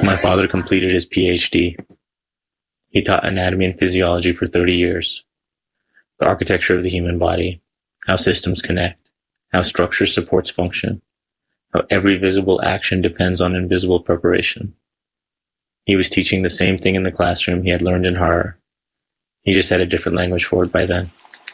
My father completed his PhD. He taught anatomy and physiology for 30 years. The architecture of the human body, how systems connect, how structure supports function, how every visible action depends on invisible preparation. He was teaching the same thing in the classroom he had learned in horror. He just had a different language for it by then.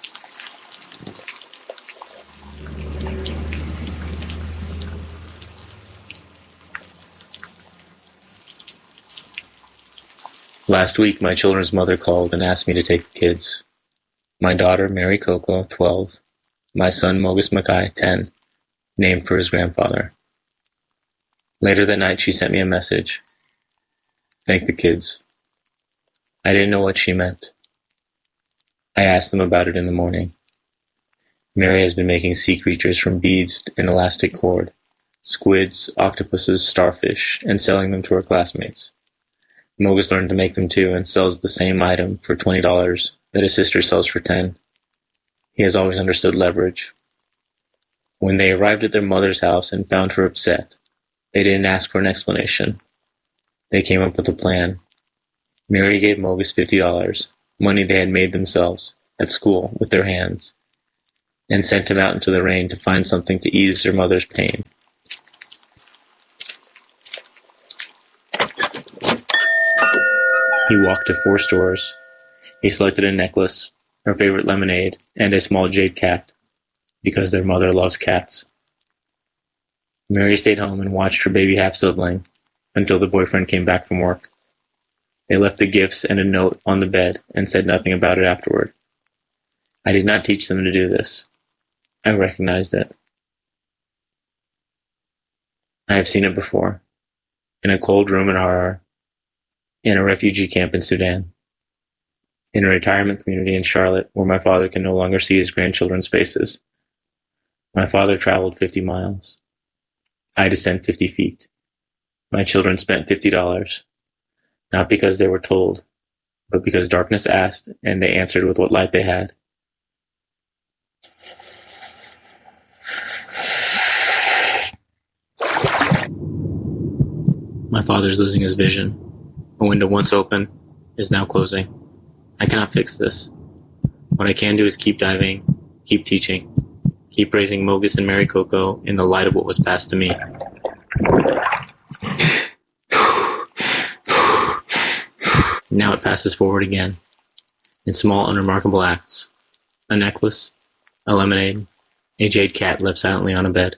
Last week, my children's mother called and asked me to take the kids. My daughter, Mary Coco, 12. My son, Mogus Mackay, 10. Named for his grandfather. Later that night, she sent me a message. Thank the kids. I didn't know what she meant. I asked them about it in the morning. Mary has been making sea creatures from beads and elastic cord, squids, octopuses, starfish, and selling them to her classmates. Mogus learned to make them too and sells the same item for $20 that his sister sells for $10. He has always understood leverage. When they arrived at their mother's house and found her upset, they didn't ask for an explanation. They came up with a plan. Mary gave Mogus $50, money they had made themselves, at school, with their hands, and sent him out into the rain to find something to ease their mother's pain. He walked to 4 stores. He selected a necklace, her favorite lemonade, and a small jade cat, because their mother loves cats. Mary stayed home and watched her baby half-sibling until the boyfriend came back from work. They left the gifts and a note on the bed and said nothing about it afterward. I did not teach them to do this. I recognized it. I have seen it before, in a cold room in Harar, in a refugee camp in Sudan, in a retirement community in Charlotte where my father can no longer see his grandchildren's faces. My father traveled 50 miles. I descend 50 feet. My children spent $50, not because they were told, but because darkness asked and they answered with what light they had. My father's losing his vision. A window once open is now closing. I cannot fix this. What I can do is keep diving, keep teaching, keep raising Mogus and Mary Coco in the light of what was passed to me. Now it passes forward again, in small, unremarkable acts. A necklace, a lemonade, a jade cat left silently on a bed.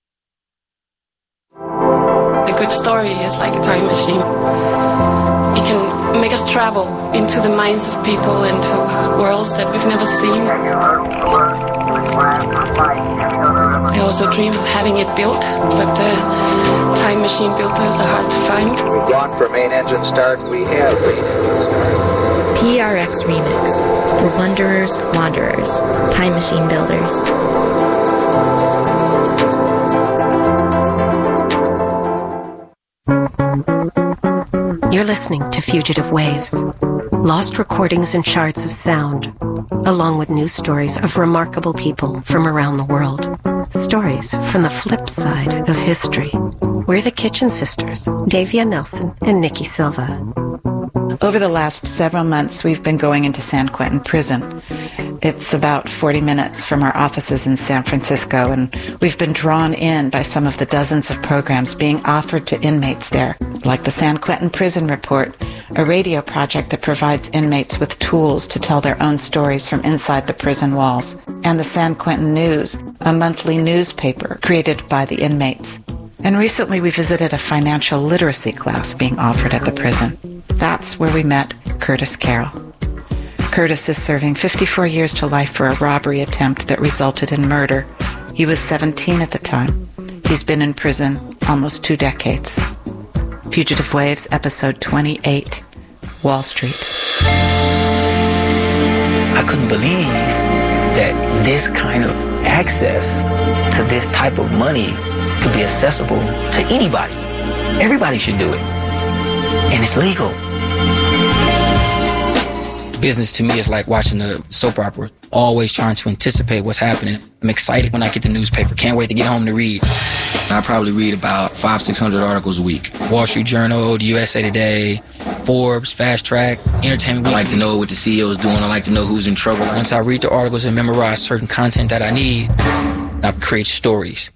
A good story is like a time machine. It can make us travel into the minds of people, into worlds that we've never seen. I also dream of having it built, but the time machine builders are hard to find. We've gone for main engine start. We have main engine start. PRX Remix for Wanderers, Wanderers, Time Machine Builders. You're listening to Fugitive Waves, lost recordings and shards of sound, along with news stories of remarkable people from around the world. Stories from the flip side of history. We're the Kitchen Sisters, Davia Nelson and Nikki Silva. Over the last several months, we've been going into San Quentin Prison. It's about 40 minutes from our offices in San Francisco, and we've been drawn in by some of the dozens of programs being offered to inmates there, like the San Quentin Prison Report, a radio project that provides inmates with tools to tell their own stories from inside the prison walls, and the San Quentin News, a monthly newspaper created by the inmates. And recently we visited a financial literacy class being offered at the prison. That's where we met Curtis Carroll. Curtis is serving 54 years to life for a robbery attempt that resulted in murder. He was 17 at the time. He's been in prison almost 2 decades. Fugitive Waves, episode 28, Wall Street. I couldn't believe that this kind of access to this type of money could be accessible to anybody. Everybody should do it. And it's legal. Business to me is like watching a soap opera, always trying to anticipate what's happening. I'm excited when I get the newspaper. Can't wait to get home to read. I probably read about 500-600 articles a week. Wall Street Journal, the USA Today, Forbes, Fast Track, Entertainment Weekly. I like to know what the CEO's doing. I like to know who's in trouble. Once I read the articles and memorize certain content that I need, I create stories.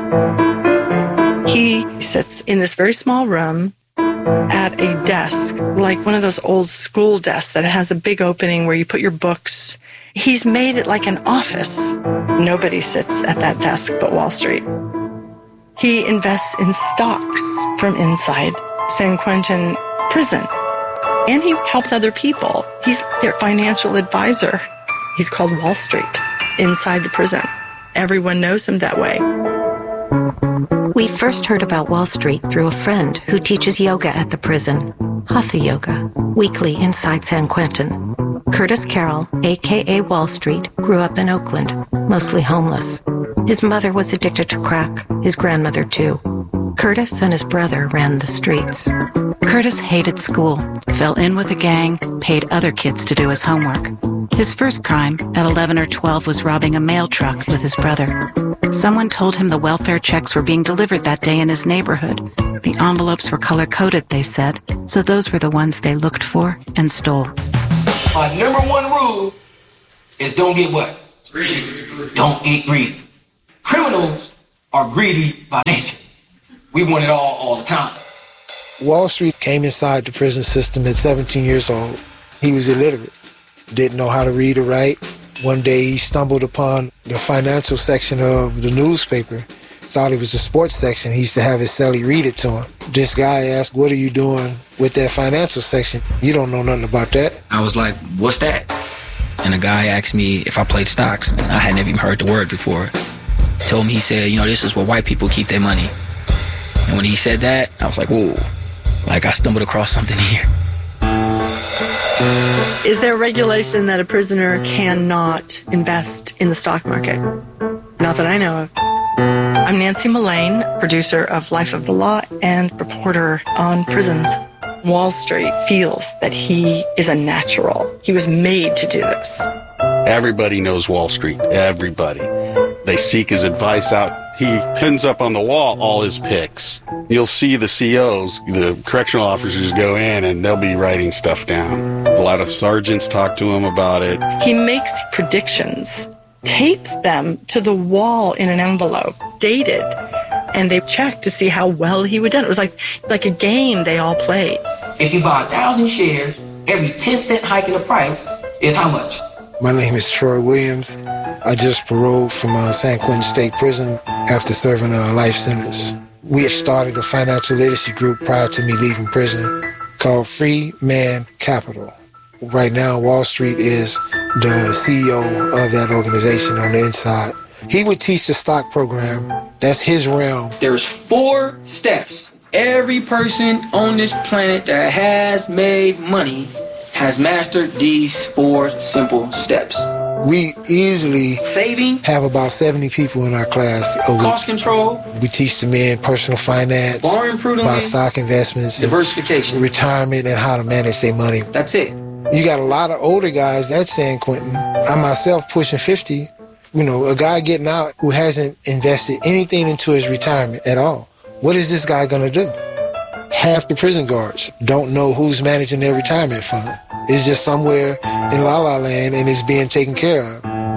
He sits in this very small room at a desk, like one of those old school desks that has a big opening where you put your books. He's made it like an office. Nobody sits at that desk but Wall Street. He invests in stocks from inside San Quentin prison, and he helps other people. He's their financial advisor. He's called Wall Street inside the prison. Everyone knows him that way. We first heard about Wall Street through a friend who teaches yoga at the prison, Hatha Yoga, weekly inside San Quentin. Curtis Carroll, a.k.a. Wall Street, grew up in Oakland, mostly homeless. His mother was addicted to crack, his grandmother too. Curtis and his brother ran the streets. Curtis hated school, fell in with a gang, paid other kids to do his homework. His first crime, at 11 or 12, was robbing a mail truck with his brother. Someone told him the welfare checks were being delivered that day in his neighborhood. The envelopes were color-coded, they said, so those were the ones they looked for and stole. My number one rule is don't get what? Greedy. Don't get greedy. Criminals are greedy by nature. We want it all the time. Wall Street came inside the prison system at 17 years old. He was illiterate, didn't know how to read or write. One day he stumbled upon the financial section of the newspaper, thought it was the sports section. He used to have his cellie read it to him. This guy asked, "What are you doing with that financial section? You don't know nothing about that." I was like, "What's that?" And the guy asked me if I played stocks, and I had never even heard the word before. Told me, he said, this is where white people keep their money. And when he said that, I was like, whoa, like I stumbled across something here. Is there regulation that a prisoner cannot invest in the stock market? Not that I know of. I'm Nancy Mullane, producer of Life of the Law and reporter on prisons. Wall Street feels that he is a natural. He was made to do this. Everybody knows Wall Street. Everybody. They seek his advice out. He pins up on the wall all his picks. You'll see the COs, the correctional officers, go in and they'll be writing stuff down. A lot of sergeants talk to him about it. He makes predictions, tapes them to the wall in an envelope, dated, and they check to see how well he would do. It was like a game they all played. If you buy 1,000 shares, every 10-cent hike in the price is how much? My name is Troy Williams. I just paroled from San Quentin State Prison after serving a life sentence. We had started a financial literacy group prior to me leaving prison called Free Man Capital. Right now, Wall Street is the CEO of that organization on the inside. He would teach the stock program. That's his realm. There's 4 steps. Every person on this planet that has made money has mastered these 4 simple steps. We easily saving, have about 70 people in our class a week. Cost control. We teach the men personal finance, borrowing prudently, about stock investments, diversification, retirement, and how to manage their money. That's it. You got a lot of older guys at San Quentin. I myself pushing 50. A guy getting out who hasn't invested anything into his retirement at all. What is this guy gonna do? Half the prison guards don't know who's managing their retirement fund. It's just somewhere in La La Land and it's being taken care of.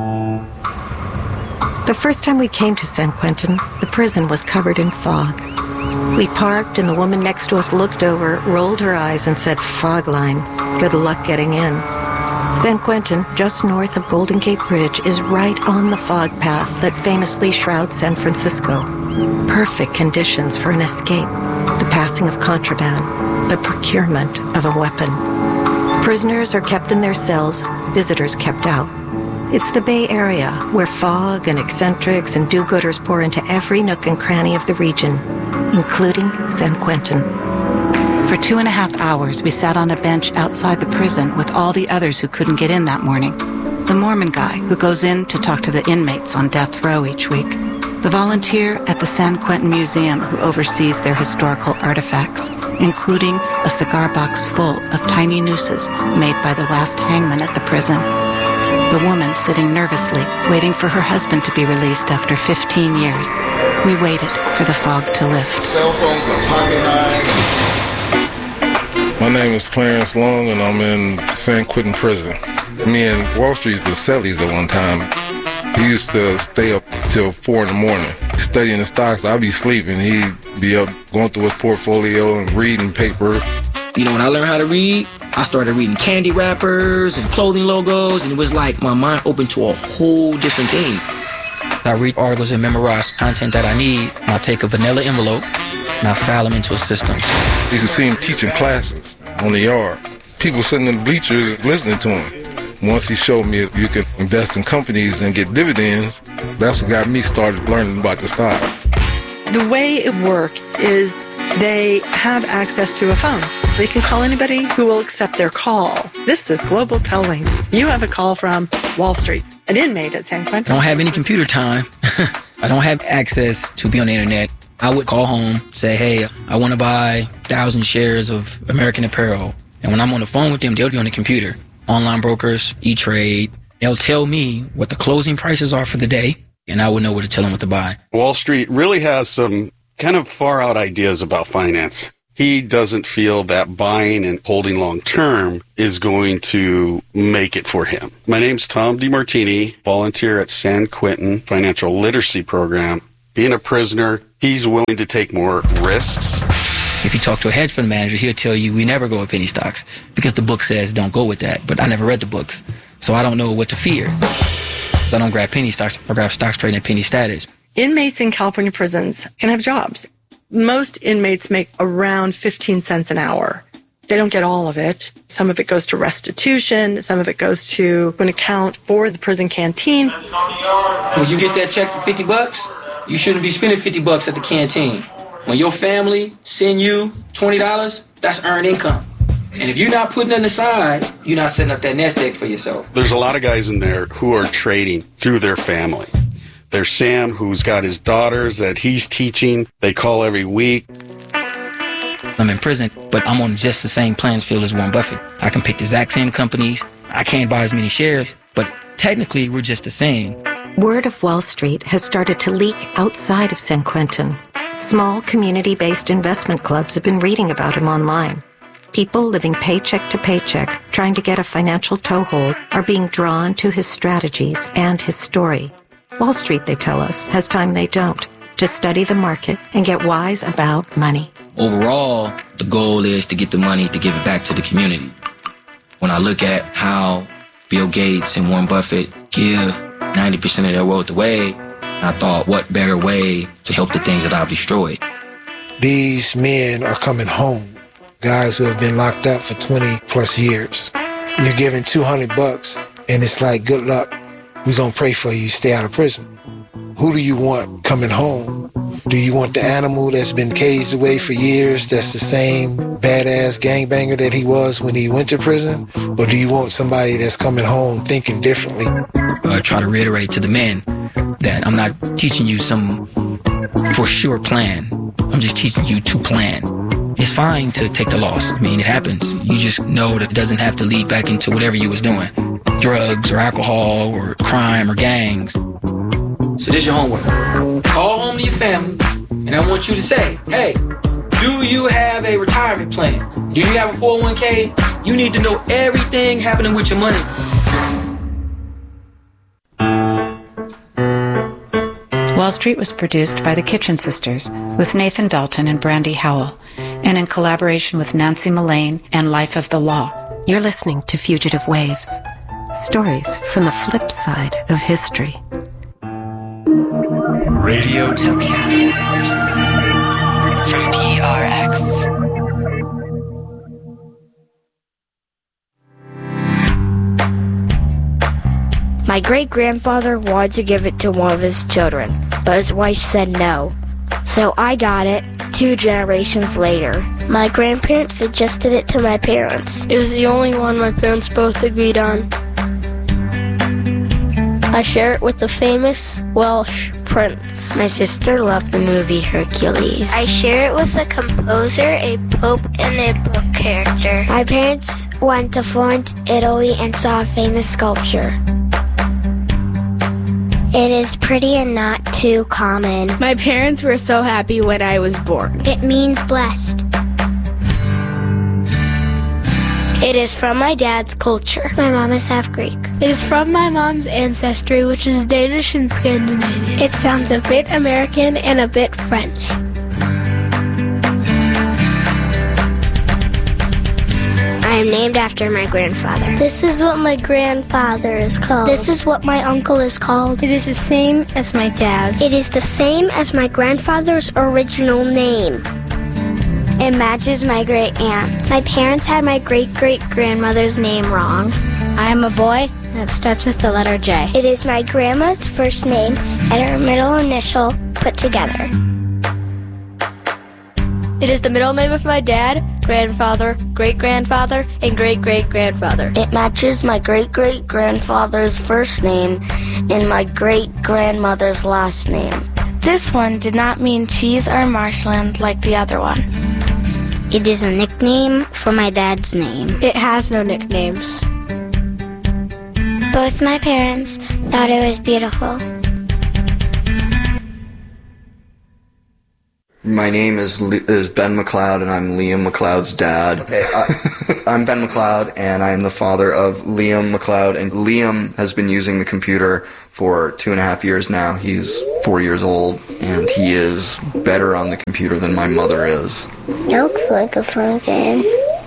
The first time we came to San Quentin, the prison was covered in fog. We parked and the woman next to us looked over, rolled her eyes and said, "Fog line. Good luck getting in." San Quentin, just north of Golden Gate Bridge, is right on the fog path that famously shrouds San Francisco. Perfect conditions for an escape, the passing of contraband, the procurement of a weapon. Prisoners are kept in their cells, visitors kept out. It's the Bay Area, where fog and eccentrics and do-gooders pour into every nook and cranny of the region, including San Quentin. For 2.5 hours, we sat on a bench outside the prison with all the others who couldn't get in that morning. The Mormon guy who goes in to talk to the inmates on death row each week. the volunteer at the San Quentin Museum who oversees their historical artifacts, including a cigar box full of tiny nooses made by the last hangman at the prison. The woman sitting nervously, waiting for her husband to be released after 15 years. We waited for the fog to lift. Cell phones, no pocket knives. My name is Clarence Long, and I'm in San Quentin prison. Me and Wall Street were cellies at one time. He used to stay up till 4 in the morning, studying the stocks. I'd be sleeping. He'd be up going through his portfolio and reading paper. You know, when I learned how to read, I started reading candy wrappers and clothing logos, and it was like my mind opened to a whole different thing. I read articles and memorize content that I need, and I take a vanilla envelope, and I file them into a system. You used to see him teaching classes on the yard. People sitting in the bleachers listening to him. Once he showed me you can invest in companies and get dividends, that's what got me started learning about the stock. The way it works is they have access to a phone. They can call anybody who will accept their call. This is Global Telling. You have a call from Wall Street, an inmate at San Quentin. I don't have any computer time. I don't have access to be on the internet. I would call home, say, hey, I want to buy 1,000 shares of American Apparel. And when I'm on the phone with them, they'll be on the computer. Online brokers, E-Trade. They'll tell me what the closing prices are for the day, and I will know where to tell them what to buy. Wall Street really has some kind of far out ideas about finance. He doesn't feel that buying and holding long term is going to make it for him. My name's Tom DeMartini, volunteer at San Quentin Financial Literacy Program. Being a prisoner, he's willing to take more risks. If you talk to a hedge fund manager, he'll tell you we never go with penny stocks because the book says don't go with that. But I never read the books, so I don't know what to fear. I don't grab penny stocks. I grab stocks trading at penny status. Inmates in California prisons can have jobs. Most inmates make around 15 cents an hour. They don't get all of it. Some of it goes to restitution. Some of it goes to an account for the prison canteen. When you get that check for $50, you shouldn't be spending $50 at the canteen. When your family send you $20, that's earned income. And if you're not putting it aside, you're not setting up that nest egg for yourself. There's a lot of guys in there who are trading through their family. There's Sam, who's got his daughters that he's teaching. They call every week. I'm in prison, but I'm on just the same playing field as Warren Buffett. I can pick the exact same companies. I can't buy as many shares, but technically we're just the same. Word of Wall Street has started to leak outside of San Quentin. Small community-based investment clubs have been reading about him online. People living paycheck to paycheck, trying to get a financial toehold, are being drawn to his strategies and his story. Wall Street, they tell us, has time they don't to study the market and get wise about money. Overall, the goal is to get the money to give it back to the community. When I look at how Bill Gates and Warren Buffett give 90% of their wealth away, I thought, what better way to help the things that I've destroyed? These men are coming home. Guys who have been locked up for 20 plus years. You're giving $200 and it's like, good luck. We're going to pray for you. Stay out of prison. Who do you want coming home? Do you want the animal that's been caged away for years, that's the same badass gangbanger that he was when he went to prison? Or do you want somebody that's coming home thinking differently? I try to reiterate to the men that I'm not teaching you some for sure plan. I'm just teaching you to plan. It's fine to take the loss. I mean, it happens. You just know that it doesn't have to lead back into whatever you was doing. Drugs or alcohol or crime or gangs. So this is your homework. Call home to your family, and I want you to say, hey, do you have a retirement plan? Do you have a 401k? You need to know everything happening with your money. Wall Street was produced by the Kitchen Sisters with Nathan Dalton and Brandy Howell, and in collaboration with Nancy Mullane and Life of the Law. You're listening to Fugitive Waves, stories from the flip side of history. Radiotopia from PRX. My great-grandfather wanted to give it to one of his children, but his wife said no. So I got it 2 generations later. My grandparents suggested it to my parents. It was the only one my parents both agreed on. I share it with the famous Welsh prince. My sister loved the movie Hercules. I share it with a composer, a pope, and a book character. My parents went to Florence, Italy, and saw a famous sculpture. It is pretty and not too common. My parents were so happy when I was born. It means blessed. It is from my dad's culture. My mom is half Greek. It is from my mom's ancestry, which is Danish and Scandinavian. It sounds a bit American and a bit French. I am named after my grandfather. This is what my grandfather is called. This is what my uncle is called. It is the same as my dad's. It is the same as my grandfather's original name. It matches my great aunt's. My parents had my great-great-grandmother's name wrong. I am a boy, and it starts with the letter J. It is my grandma's first name and her middle initial put together. It is the middle name of my dad, grandfather, great-grandfather, and great-great-grandfather. It matches my great-great-grandfather's first name and my great-grandmother's last name. This one did not mean cheese or marshland like the other one. It is a nickname for my dad's name. It has no nicknames. Both my parents thought it was beautiful. My name is Ben McLeod, and I'm Liam McLeod's dad. Okay, I'm Ben McLeod, and I am the father of Liam McLeod. And Liam has been using the computer for 2.5 years now. He's 4 years old, and he is better on the computer than my mother is. Looks like a fun game.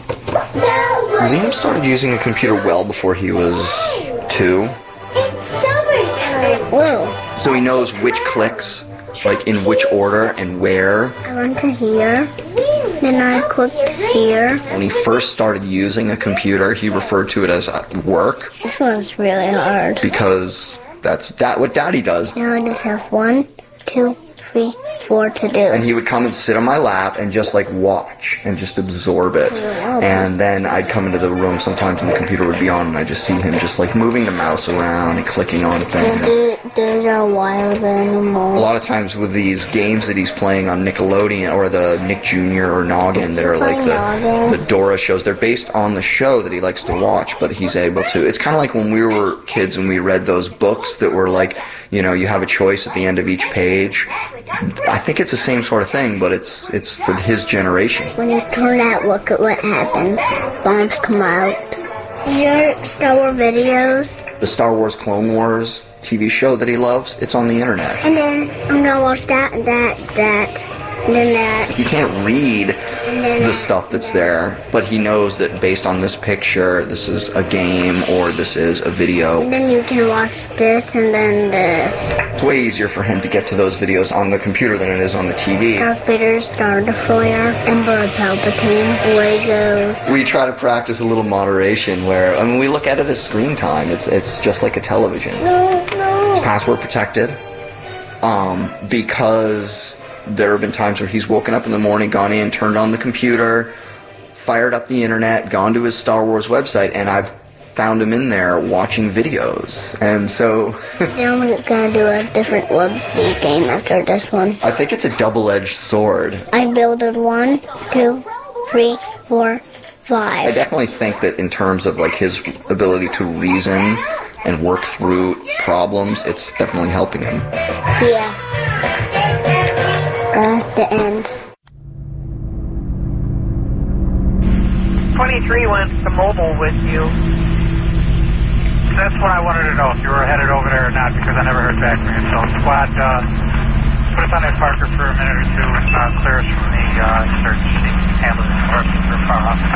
Liam started using the computer well before he was 2. It's summertime. Whoa. So he knows which clicks, like in which order and where. I went to here, then I clicked here. When he first started using a computer, he referred to it as work. This one's really hard. Because that's what Daddy does. Now I just have 1, 2, 3, 4 to do. And he would come and sit on my lap and just like watch and just absorb it. And then I'd come into the room sometimes and the computer would be on and I'd just see him just like moving the mouse around and clicking on things. There's a wild animal. A lot of times with these games that he's playing on Nickelodeon or the Nick Jr. or Noggin that are like the Dora shows, they're based on the show that he likes to watch, but he's able to. It's kind of like when we were kids and we read those books that were like, you know, you have a choice at the end of each page. I think it's the same sort of thing, but it's for his generation. When you turn that, look at what happens. Bombs come out. Your Star Wars videos. The Star Wars Clone Wars TV show that he loves, it's on the internet. And then I'm gonna watch that, and then that. He can't read the stuff that's there, but he knows that based on this picture, this is a game or this is a video. And then you can watch this and then this. It's way easier for him to get to those videos on the computer than it is on the TV. Darth Vader, Star Destroyer, Emperor Palpatine, Legos. We try to practice a little moderation where, I mean, we look at it as screen time. It's just like a television. No. It's password protected, because there have been times where he's woken up in the morning, gone in, turned on the computer, fired up the internet, gone to his Star Wars website, and I've found him in there watching videos. And so Now I'm gonna do a different website game after this one. I think it's a double-edged sword. I builded 1, 2, 3, 4, 5. I definitely think that in terms of like his ability to reason and work through problems, it's definitely helping him. Yeah. That's the end. 23 went to mobile with you. That's what I wanted to know, if you were headed over there or not, because I never heard back from you. So, squad, put us on that Parker for a minute or two and clear us from the search. Handle the department for far off.